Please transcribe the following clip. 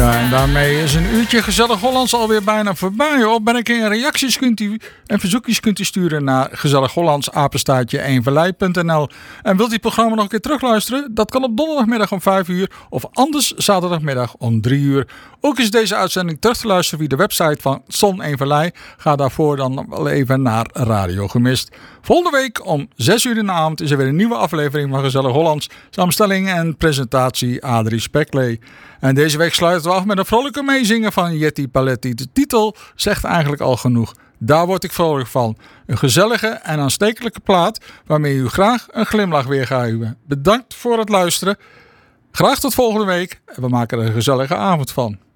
Ja, en daarmee is een uurtje gezellig Hollands alweer bijna voorbij. Opmerkingen en reacties kunt u en verzoekjes kunt u sturen naar gezellighollands@eenvallei.nl. En wilt u het programma nog een keer terugluisteren? Dat kan op donderdagmiddag om 5 uur of anders zaterdagmiddag om 3 uur. Ook is deze uitzending terug te luisteren via de website van Zon Eenvallei. Ga daarvoor dan wel even naar Radio Gemist. Volgende week om 6 uur in de avond is er weer een nieuwe aflevering van Gezellig Hollands. Samenstelling en presentatie Adrie Speklee. En deze week sluiten we af met een vrolijke meezingen van Jetty Paletti. De titel zegt eigenlijk al genoeg. Daar word ik vrolijk van. Een gezellige en aanstekelijke plaat waarmee u graag een glimlach weergeeft. Bedankt voor het luisteren. Graag tot volgende week. En we maken er een gezellige avond van.